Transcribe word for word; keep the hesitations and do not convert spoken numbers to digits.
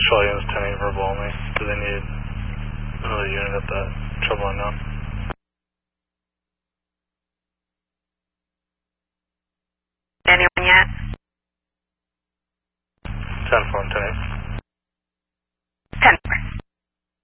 Control units ten eight verbal only. Do they need another unit at that trouble unknown? Anyone yet? ten four and ten eight. ten four.